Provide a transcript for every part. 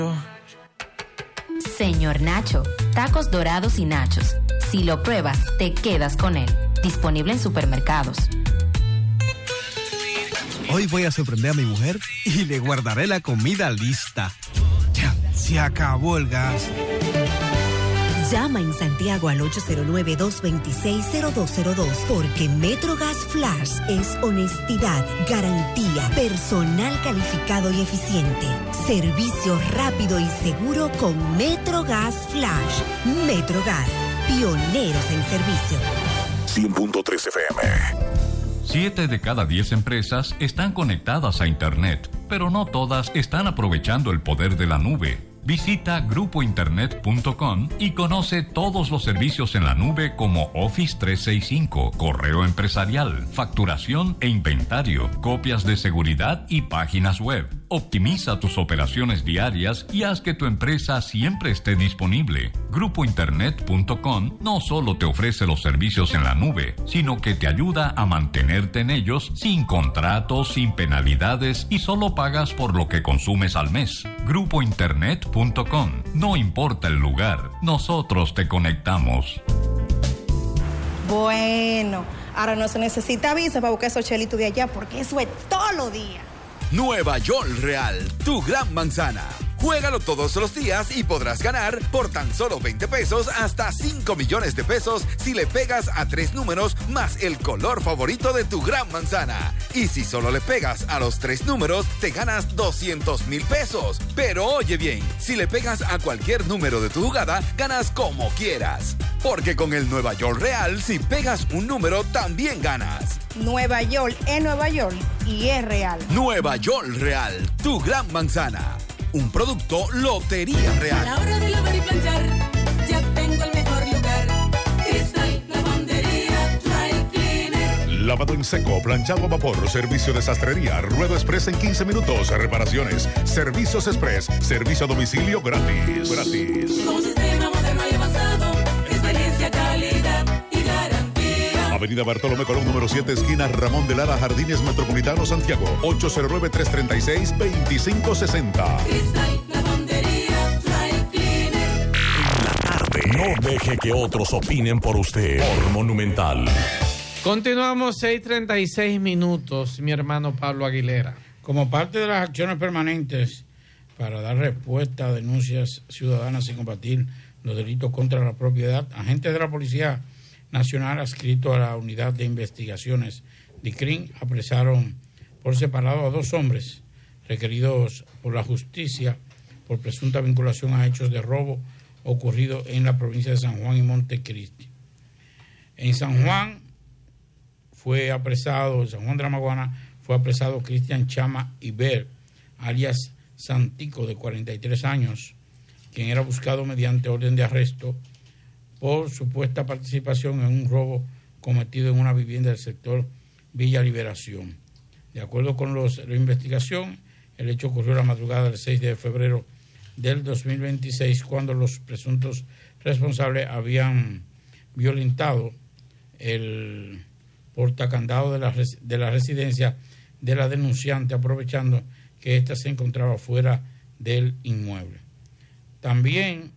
Señor Nacho, tacos dorados y nachos. Si lo pruebas, te quedas con él. Disponible en supermercados. Hoy voy a sorprender a mi mujer y le guardaré la comida lista. Ya, se acabó el gas. Llama en Santiago al 809-226-0202 porque MetroGas Flash es honestidad, garantía, personal calificado y eficiente, servicio rápido y seguro con MetroGas Flash. MetroGas, pioneros en servicio. 100.3 FM. 7 de cada 10 empresas están conectadas a Internet, pero no todas están aprovechando el poder de la nube. Visita grupointernet.com y conoce todos los servicios en la nube como Office 365, correo empresarial, facturación e inventario, copias de seguridad y páginas web. Optimiza tus operaciones diarias y haz que tu empresa siempre esté disponible. Grupointernet.com no solo te ofrece los servicios en la nube, sino que te ayuda a mantenerte en ellos sin contratos, sin penalidades y solo pagas por lo que consumes al mes. Grupointernet.com. No importa el lugar, nosotros te conectamos. Bueno, ahora no se necesita visa para buscar esos chelitos de allá porque eso es todos los días. Nueva York Real, tu gran manzana. Juégalo todos los días y podrás ganar por tan solo 20 pesos hasta 5 millones de pesos si le pegas a 3 números más el color favorito de tu gran manzana. Y si solo le pegas a los 3 números, te ganas 200,000 pesos. Pero oye bien, si le pegas a cualquier número de tu jugada, ganas como quieras. Porque con el Nueva York Real, si pegas un número, también ganas. Nueva York es Nueva York y es real. Nueva York Real, tu gran manzana. Un producto Lotería Real. A la hora de lavar y planchar, ya tengo el mejor lugar. Cristal Lavandería Dry Cleaner. Lavado en seco, planchado a vapor, servicio de sastrería, ruedo express en 15 minutos, reparaciones, servicios express, servicio a domicilio gratis. Con un sistema moderno y avanzado, experiencia, calidad y garantía. Avenida Bartolomé Colón, número 7, esquina Ramón de Lara, Jardines Metropolitano, Santiago. 809-336-2560. Cristal Lavandería Dry Cleaner. En la tarde. No deje que otros opinen por usted. Por Monumental. Continuamos 6:36 minutos, mi hermano Pablo Aguilera. Como parte de las acciones permanentes para dar respuesta a denuncias ciudadanas y combatir los delitos contra la propiedad, agentes de la Policía Nacional adscrito a la Unidad de Investigaciones DICRIN apresaron por separado a 2 hombres requeridos por la justicia por presunta vinculación a hechos de robo ocurrido en la provincia de San Juan y Montecristi. En San Juan de la Maguana fue apresado Cristian Chama Iber, alias Santico, de 43 años, quien era buscado mediante orden de arresto por supuesta participación en un robo cometido en una vivienda del sector Villa Liberación. De acuerdo con la investigación, el hecho ocurrió la madrugada del 6 de febrero del 2026, cuando los presuntos responsables habían violentado el portacandado de la residencia de la denunciante, aprovechando que ésta se encontraba fuera del inmueble. También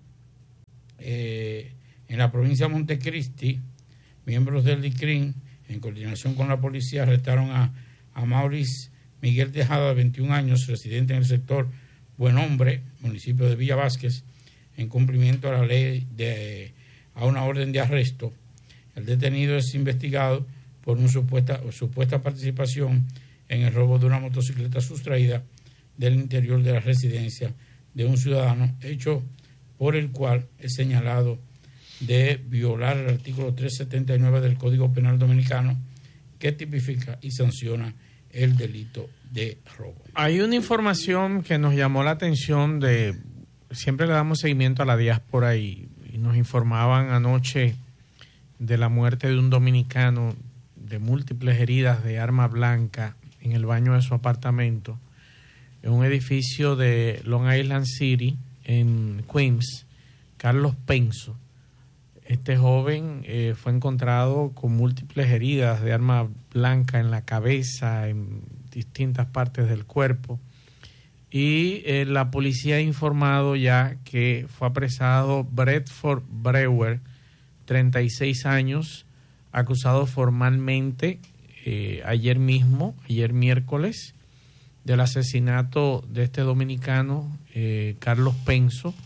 en la provincia de Montecristi, miembros del DICRIN, en coordinación con la policía, arrestaron a Maurice Miguel Tejada, de 21 años, residente en el sector Buen Hombre, municipio de Villa Vázquez, en cumplimiento a la ley a una orden de arresto. El detenido es investigado por una supuesta participación en el robo de una motocicleta sustraída del interior de la residencia de un ciudadano, hecho por el cual es señalado de violar el artículo 379 del Código Penal Dominicano, que tipifica y sanciona el delito de robo. Hay una información que nos llamó la atención siempre le damos seguimiento a la diáspora y nos informaban anoche de la muerte de un dominicano de múltiples heridas de arma blanca en el baño de su apartamento en un edificio de Long Island City en Queens. Carlos Penso, este joven fue encontrado con múltiples heridas de arma blanca en la cabeza, en distintas partes del cuerpo, Y la policía ha informado ya que fue apresado Bradford Brewer, 36 años, acusado formalmente ayer miércoles, del asesinato de este dominicano, Carlos Penso.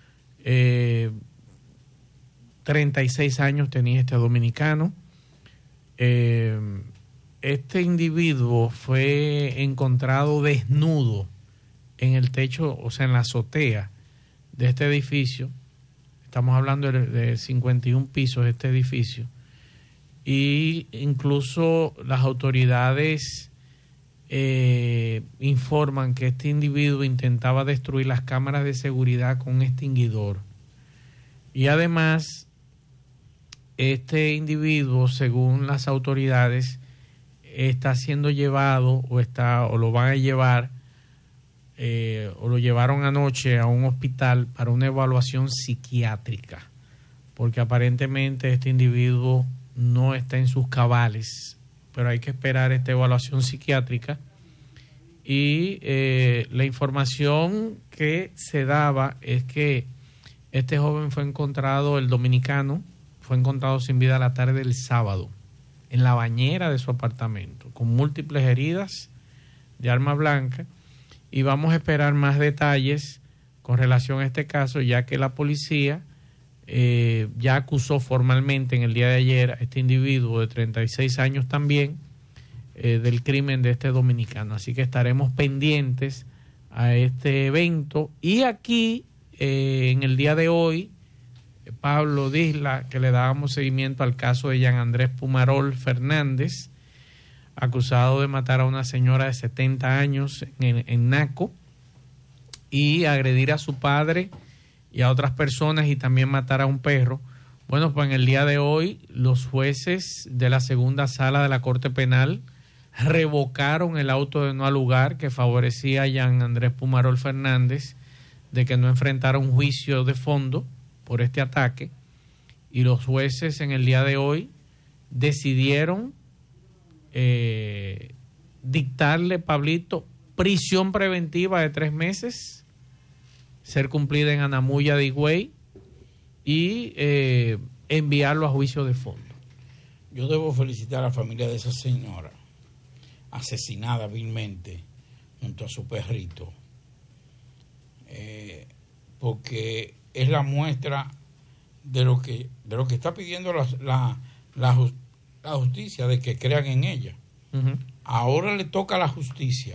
36 años tenía este dominicano. Este individuo fue encontrado desnudo en el techo, o sea, en la azotea de este edificio. Estamos hablando de 51 pisos de este edificio. Y incluso las autoridades informan que este individuo intentaba destruir las cámaras de seguridad con un extinguidor. Y además, este individuo, según las autoridades, está siendo llevado o lo van a llevar o lo llevaron anoche a un hospital para una evaluación psiquiátrica, porque aparentemente este individuo no está en sus cabales, pero hay que esperar esta evaluación psiquiátrica. Y la información que se daba es que este joven fue encontrado, el dominicano, fue encontrado sin vida la tarde del sábado en la bañera de su apartamento, con múltiples heridas de arma blanca. Y vamos a esperar más detalles con relación a este caso, ya que la policía ya acusó formalmente en el día de ayer a este individuo de 36 años también del crimen de este dominicano. Así que estaremos pendientes a este evento. Y aquí, en el día de hoy, Pablo Disla, que le dábamos seguimiento al caso de Jean Andrés Pumarol Fernández, acusado de matar a una señora de 70 años en Naco y agredir a su padre y a otras personas y también matar a un perro. Bueno, pues en el día de hoy los jueces de la segunda sala de la Corte Penal revocaron el auto de no al lugar que favorecía a Jean Andrés Pumarol Fernández de que no enfrentara un juicio de fondo por este ataque, y los jueces en el día de hoy decidieron dictarle, Pablito, prisión preventiva de 3 meses, ser cumplida en Anamuya de Higüey, y enviarlo a juicio de fondo. Yo debo felicitar a la familia de esa señora, asesinada vilmente junto a su perrito, porque es la muestra de lo que está pidiendo la justicia, de que crean en ella. Uh-huh. Ahora le toca a la justicia,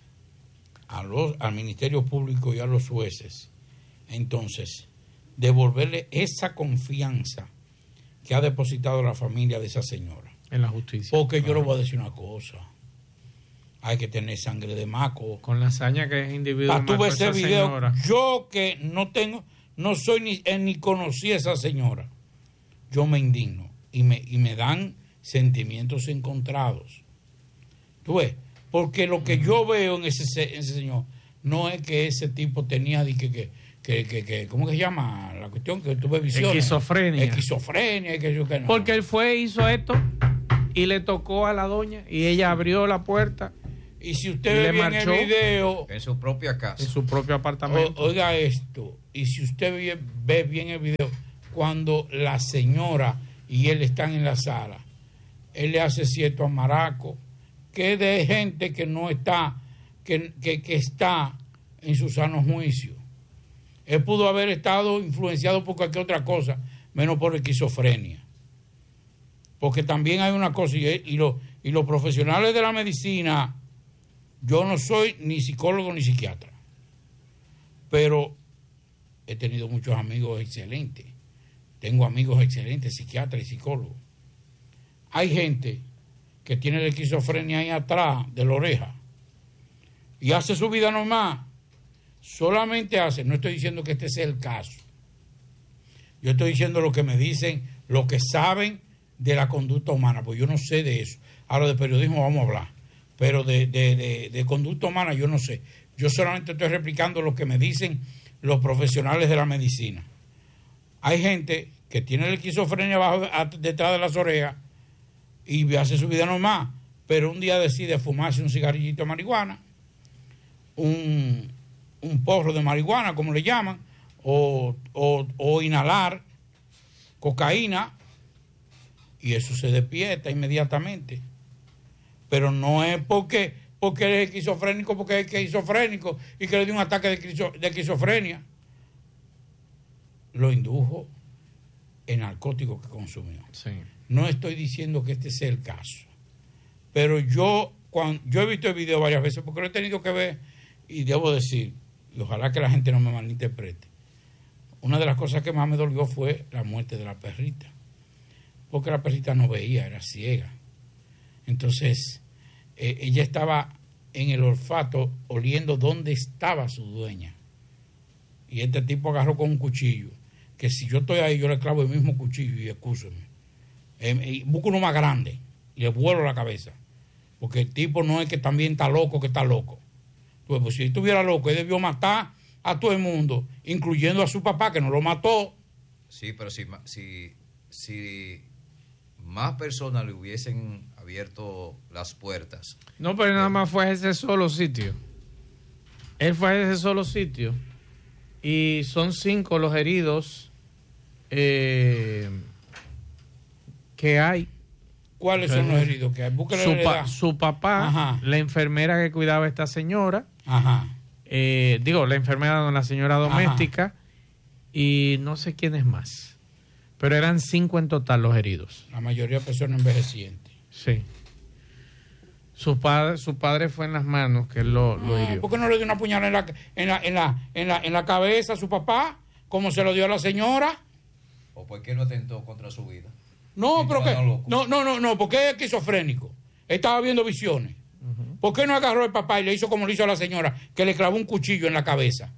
al Ministerio Público y a los jueces, entonces, devolverle esa confianza que ha depositado la familia de esa señora en la justicia. Porque yo le voy a decir una cosa: hay que tener sangre de maco. Con la hazaña que es individuo. Para tú ver ese video, señora. Yo que no soy ni conocí a esa señora, yo me indigno y me dan sentimientos encontrados. Tú ves, porque lo que yo veo en ese señor no es que ese tipo tenía que ¿cómo que se llama la cuestión? Que tuve visiones. Esquizofrenia y que yo que no. Porque él hizo esto y le tocó a la doña y ella abrió la puerta. Y si usted ve bien el video, en su propia casa, en su propio apartamento. Oiga esto, y si usted ve bien el video, cuando la señora y él están en la sala, él le hace cierto a Maraco, que es de gente que no está, que está en su sano juicio. Él pudo haber estado influenciado por cualquier otra cosa, menos por esquizofrenia. Porque también hay una cosa, y los profesionales de la medicina, yo no soy ni psicólogo ni psiquiatra, pero he tenido muchos amigos excelentes. Tengo amigos excelentes, psiquiatras y psicólogos. Hay gente que tiene la esquizofrenia ahí atrás de la oreja y hace su vida normal. Solamente hace, no estoy diciendo que este sea el caso. Yo estoy diciendo lo que me dicen, lo que saben de la conducta humana, pues yo no sé de eso. Ahora de periodismo vamos a hablar, pero de conducta humana yo no sé. Yo solamente estoy replicando lo que me dicen los profesionales de la medicina. Hay gente que tiene la esquizofrenia detrás de las orejas y hace su vida normal, pero un día decide fumarse un cigarrillito de marihuana, un un porro de marihuana, como le llaman, o inhalar cocaína, y eso se despierta inmediatamente. Pero no es porque él es esquizofrénico, porque es esquizofrénico y que le dio un ataque de esquizofrenia. Lo indujo el narcótico que consumió. Sí. No estoy diciendo que este sea el caso, pero yo he visto el video varias veces porque lo he tenido que ver, y debo decir, y ojalá que la gente no me malinterprete, una de las cosas que más me dolió fue la muerte de la perrita, porque la perrita no veía, era ciega. Entonces ella estaba en el olfato oliendo dónde estaba su dueña, y este tipo agarró con un cuchillo, que si yo estoy ahí yo le clavo el mismo cuchillo, y excúseme, y busco uno más grande y le vuelo la cabeza, porque el tipo no es que también está loco, que está loco. Pues si estuviera loco, él debió matar a todo el mundo, incluyendo a su papá, que no lo mató. Sí, pero si más personas le hubiesen abierto las puertas. No, pero nada más fue a ese solo sitio. Él fue a ese solo sitio. Y son 5 los heridos que hay. ¿Cuáles son los heridos que hay? Su papá, ajá, la enfermera que cuidaba a esta señora, ajá, la enfermera, la señora doméstica, ajá, y no sé quién es más. Pero eran 5 en total los heridos. La mayoría de personas envejecientes. Sí. Su padre fue en las manos que él lo hirió. ¿Por qué no le dio una puñalada en la cabeza a su papá, como se lo dio a la señora? ¿O por qué no atentó contra su vida? No, pero que no, porque es esquizofrénico. Estaba viendo visiones. Uh-huh. ¿Por qué no agarró al papá y le hizo como le hizo a la señora, que le clavó un cuchillo en la cabeza?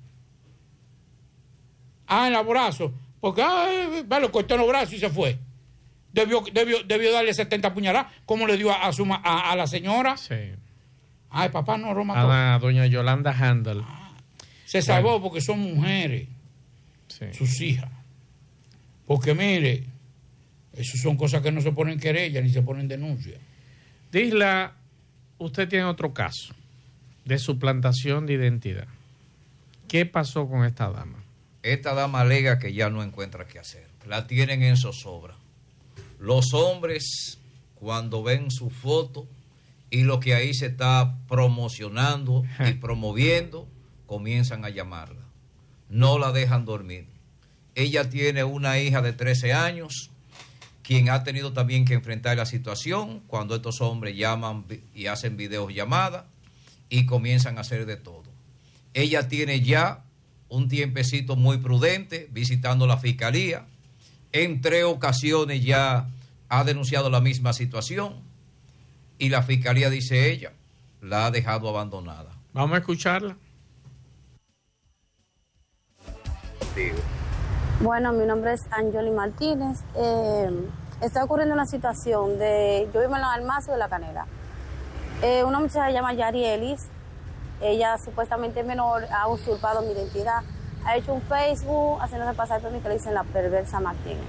En los brazos. Porque lo cortó en los brazos y se fue. Debió darle 70 puñaladas, como le dio a la señora. Sí. El papá no lo mató. A doña Yolanda Handel. Se salvó porque son mujeres, sí, sus hijas. Porque mire, eso son cosas que no se ponen querella ni se ponen denuncia. Disla, usted tiene otro caso de suplantación de identidad. ¿Qué pasó con esta dama? Esta dama alega que ya no encuentra qué hacer. La tienen en zozobra. Los hombres, cuando ven su foto y lo que ahí se está promocionando y promoviendo, comienzan a llamarla. No la dejan dormir. Ella tiene una hija de 13 años, quien ha tenido también que enfrentar la situación cuando estos hombres llaman y hacen videollamadas y comienzan a hacer de todo. Ella tiene ya un tiempecito muy prudente visitando la fiscalía. En 3 ocasiones ya ha denunciado la misma situación y la fiscalía, dice ella, la ha dejado abandonada. Vamos a escucharla. Digo. Bueno, mi nombre es Anjoli Martínez. Está ocurriendo una situación yo vivo en la Almazo de La Canela. Una muchacha se llama Yari Ellis. Ella supuestamente menor, ha usurpado mi identidad. Ha hecho un Facebook haciéndose pasar por mí, que le dicen la perversa Martínez.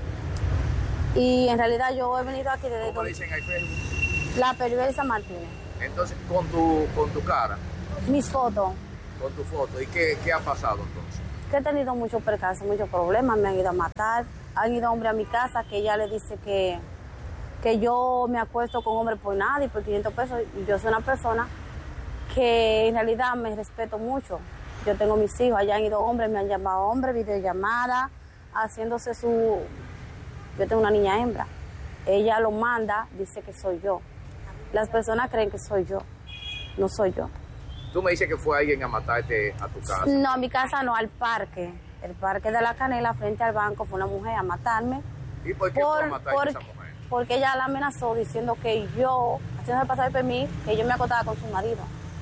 Y en realidad yo he venido aquí desde... ¿Cómo dicen ahí Facebook? La perversa Martínez. Entonces, con tu cara. Mis fotos. Con tu foto. ¿Y qué ha pasado entonces? Que he tenido muchos percances, muchos problemas. Me han ido a matar. Han ido hombres a mi casa que ella le dice que yo me acuesto con hombres por nada y por 500 pesos. Yo soy una persona que en realidad me respeto mucho. Yo tengo mis hijos, allá han ido hombres, me han llamado hombres, videollamada, haciéndose Yo tengo una niña hembra. Ella lo manda, dice que soy yo. Las personas creen que soy yo. No soy yo. Tú me dices que fue alguien a matarte a tu casa. No, a mi casa no, al parque. El parque de La Canela, frente al banco, fue una mujer a matarme. ¿Y por qué fue a matar a esa mujer? Porque ella la amenazó diciendo que yo, haciéndose pasar por mí, que yo me acostaba con su marido.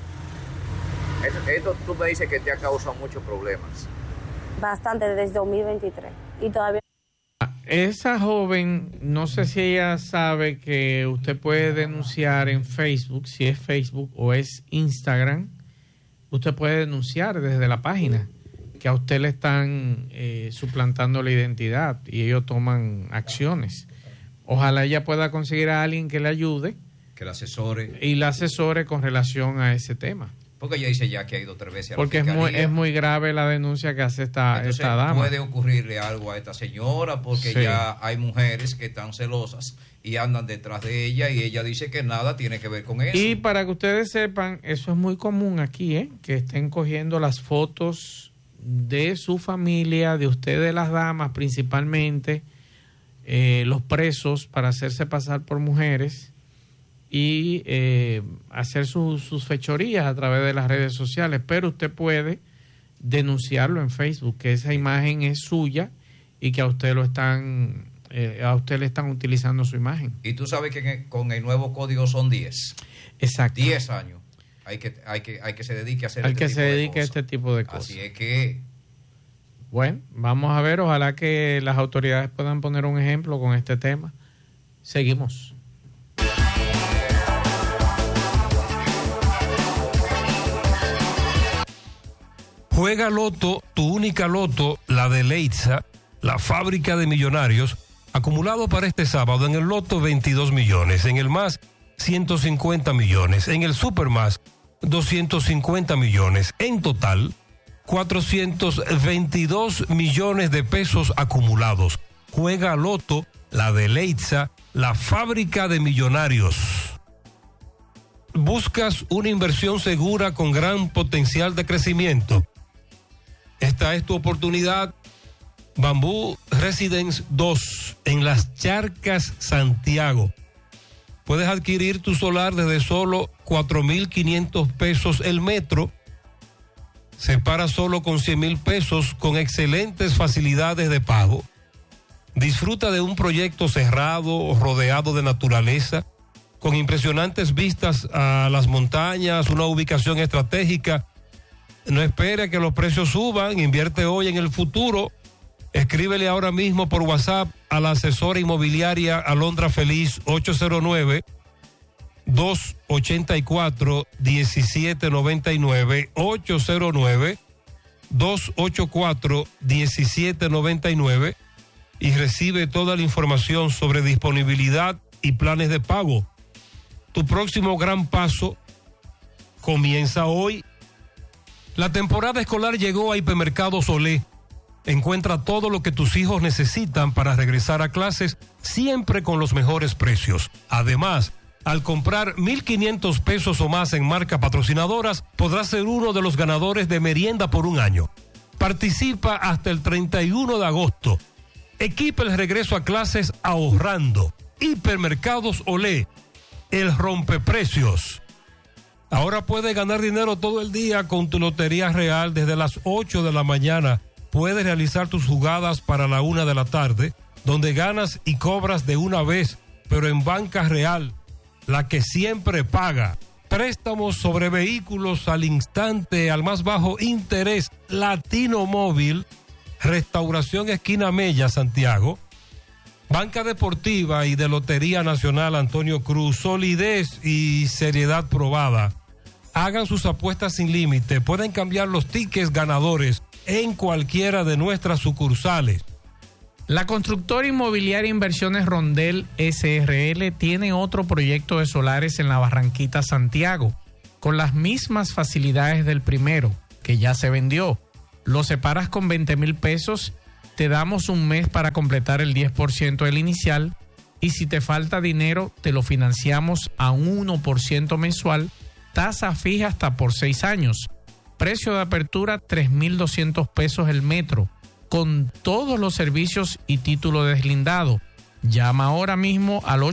Esto tú me dices que te ha causado muchos problemas. Bastante, desde 2023. Y todavía... Esa joven, no sé si ella sabe que usted puede denunciar en Facebook, si es Facebook o es Instagram, usted puede denunciar desde la página que a usted le están suplantando la identidad y ellos toman acciones. Ojalá ella pueda conseguir a alguien que le ayude. Que la asesore. Y la asesore con relación a ese tema. Porque ella dice ya que ha ido 3 veces a porque la fiscalía. es muy grave la denuncia que hace esta dama. Puede ocurrirle algo a esta señora porque Sí. ya hay mujeres que están celosas y andan detrás de ella y ella dice que nada tiene que ver con eso. Y para que ustedes sepan, eso es muy común aquí, que estén cogiendo las fotos de su familia, de ustedes las damas principalmente, los presos, para hacerse pasar por mujeres y hacer sus fechorías a través de las redes sociales. Pero usted puede denunciarlo en Facebook, que esa imagen es suya y que a usted le están utilizando su imagen. Y tú sabes que con el nuevo código son 10. Exacto. 10 años. Hay que se dedique a hacer este tipo de cosas. Así es que... Bueno, vamos a ver, ojalá que las autoridades puedan poner un ejemplo con este tema. Seguimos. Juega Loto, tu única Loto, la de Leitza, la fábrica de millonarios, acumulado para este sábado en el Loto 22 millones, en el Más 150 millones, en el Super Más 250 millones, en total 422 millones de pesos acumulados. Juega Loto, la de Leitza, la fábrica de millonarios. ¿Buscas una inversión segura con gran potencial de crecimiento? Esta es tu oportunidad. Bambú Residence 2 en Las Charcas, Santiago. Puedes adquirir tu solar desde solo 4,500 pesos el metro. Se para solo con 100,000 pesos con excelentes facilidades de pago. Disfruta de un proyecto cerrado, rodeado de naturaleza, con impresionantes vistas a las montañas, una ubicación estratégica. No espere que los precios suban, invierte hoy en el futuro. Escríbele ahora mismo por WhatsApp a la asesora inmobiliaria Alondra Feliz 809-284-1799, 809-284-1799 y recibe toda la información sobre disponibilidad y planes de pago. Tu próximo gran paso comienza hoy. La temporada escolar llegó a Hipermercados Olé. Encuentra todo lo que tus hijos necesitan para regresar a clases, siempre con los mejores precios. Además, al comprar 1,500 pesos o más en marcas patrocinadoras, podrás ser uno de los ganadores de merienda por un año. Participa hasta el 31 de agosto. Equipa el regreso a clases ahorrando. Hipermercados Olé, el rompeprecios. Ahora puedes ganar dinero todo el día con tu Lotería Real desde las 8 de la mañana. Puedes realizar tus jugadas para la 1 de la tarde, donde ganas y cobras de una vez, pero en Banca Real, la que siempre paga. Préstamos sobre vehículos al instante, al más bajo interés. Latino Móvil, Restauración Esquina Mella, Santiago. Banca Deportiva y de Lotería Nacional Antonio Cruz, solidez y seriedad probada. Hagan sus apuestas sin límite, pueden cambiar los tickets ganadores en cualquiera de nuestras sucursales. La constructora inmobiliaria Inversiones Rondel SRL tiene otro proyecto de solares en la Barranquita, Santiago, con las mismas facilidades del primero, que ya se vendió. Lo separas con 20,000 pesos, te damos un mes para completar el 10% del inicial y si te falta dinero te lo financiamos a un 1% mensual, tasa fija hasta por 6 años. Precio de apertura 3,200 pesos el metro, con todos los servicios y título deslindado. Llama ahora mismo al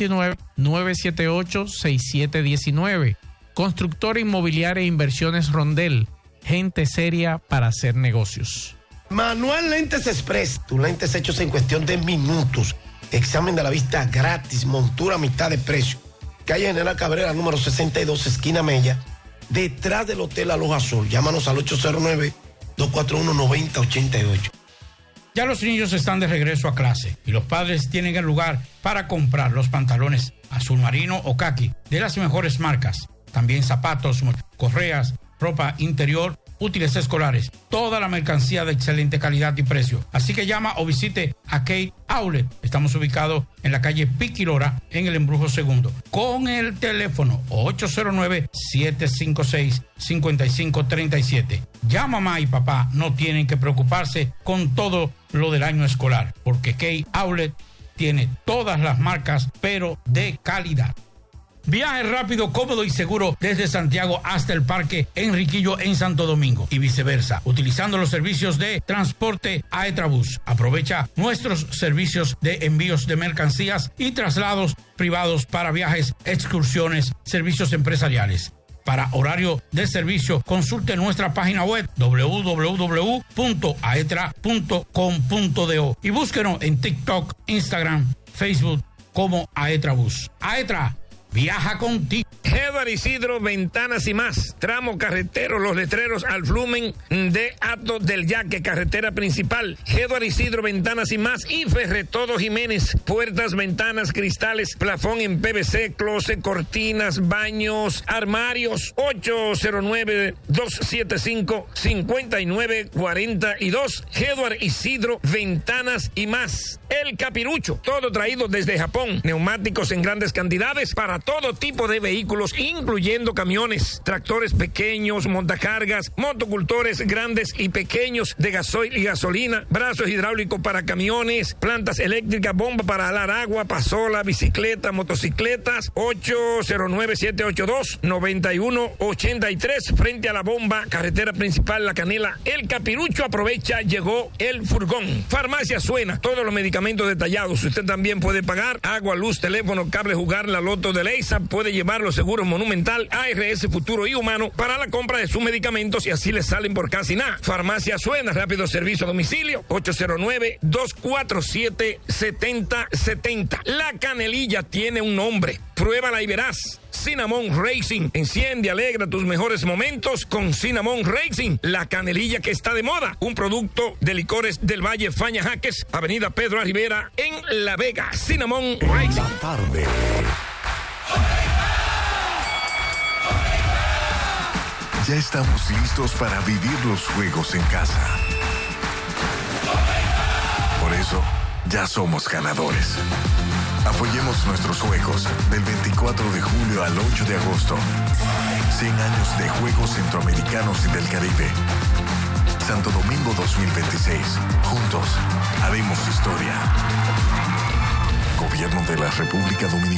829-978-6719. Constructora Inmobiliaria e Inversiones Rondel, gente seria para hacer negocios. Manuel Lentes Express, tus lentes hechos en cuestión de minutos. Examen de la vista gratis, montura a mitad de precio. Calle General Cabrera, número 62, esquina Mella, detrás del Hotel Aloha Azul. Llámanos al 809-241-9088. Ya los niños están de regreso a clase y los padres tienen el lugar para comprar los pantalones azul marino o caqui de las mejores marcas. También zapatos, correas, ropa interior, útiles escolares, toda la mercancía de excelente calidad y precio. Así que llama o visite a Kate Outlet. Estamos ubicados en la calle Piquilora, en el Embrujo Segundo, con el teléfono 809-756-5537. Ya mamá y papá no tienen que preocuparse con todo lo del año escolar, porque Key Outlet tiene todas las marcas, pero de calidad. Viaje rápido, cómodo y seguro desde Santiago hasta el Parque Enriquillo en Santo Domingo y viceversa, utilizando los servicios de transporte Aetrabús. Aprovecha nuestros servicios de envíos de mercancías y traslados privados para viajes, excursiones, servicios empresariales. Para horario de servicio, consulte nuestra página web www.aetra.com.do y búsquenos en TikTok, Instagram, Facebook como Aetrabús. Aetra, viaja contigo. Edward Isidro, Ventanas y Más. Tramo carretero, los letreros al flumen de Hato del Yaque, carretera principal. Edward Isidro, Ventanas y Más. Y Ferretodo Jiménez. Puertas, ventanas, cristales, plafón en PVC, closet, cortinas, baños, armarios. 809-275-5942. Edward Isidro, Ventanas y Más. El Capirucho. Todo traído desde Japón. Neumáticos en grandes cantidades para todo tipo de vehículos, incluyendo camiones, tractores pequeños, montacargas, motocultores grandes y pequeños de gasoil y gasolina, brazos hidráulicos para camiones, plantas eléctricas, bomba para alar agua, pasola, bicicleta, motocicletas. 809-782-9183 frente a la bomba, carretera principal La Canela. El Capirucho aprovecha, llegó el furgón. Farmacia Suena, todos los medicamentos detallados. Usted también puede pagar agua, luz, teléfono, cable, jugar la loto de Leisa, puede llevar los seguros Monumental, ARS, Futuro y Humano para la compra de sus medicamentos y así les salen por casi nada. Farmacia Suena, rápido servicio a domicilio, 809-247-7070. La Canelilla tiene un nombre, pruébala y verás. Cinnamon Racing, enciende, alegra tus mejores momentos con Cinnamon Racing, la canelilla que está de moda. Un producto de Licores del Valle Faña Jaques, Avenida Pedro Rivera en La Vega. Cinnamon Racing. La tarde. Ya estamos listos para vivir los juegos en casa. Por eso, ya somos ganadores. Apoyemos nuestros juegos del 24 de julio al 8 de agosto. 100 años de Juegos Centroamericanos y del Caribe. Santo Domingo 2026. Juntos haremos historia. Gobierno de la República Dominicana.